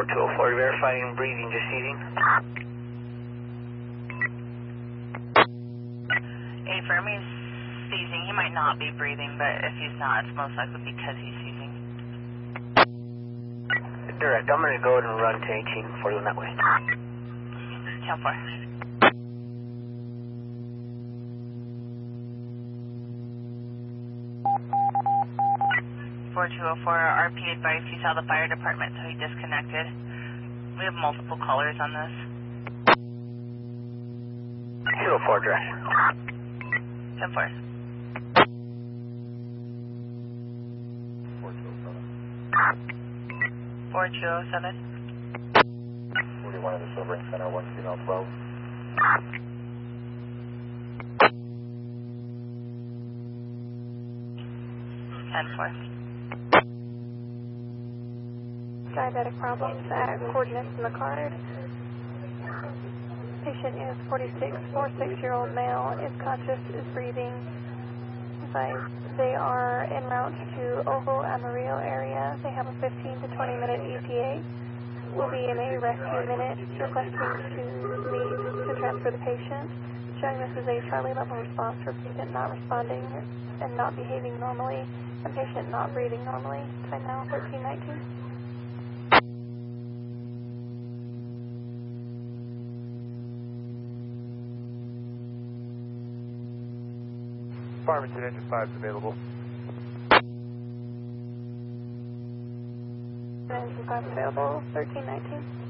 4204, verifying breathing, just seizing. Affirm, he's seizing. He might not be breathing, but if he's not, it's most likely because he's seizing. Direct, I'm going to go ahead and run to 18 for them that way. 10-4. 4204, RP advised he saw the fire department, so he disconnected. We have multiple callers on this. 204, direct. 10-4. 4207. 41 of the Silvering Center, 1 female 12. 10-4. Diabetic problems at coordinates in the card. Patient is 46-year-old male, is conscious, is breathing. They are en route to Ojo Amarillo area. They have a 15 to 20 minute ETA. Will be in a rescue minute, requesting to meet to transfer the patient. Showing this is a Charlie level response for patient not responding and not behaving normally, and patient not breathing normally. Time now 13:19. Farmington Engine 5 is available. Engine 5 available, 13:19.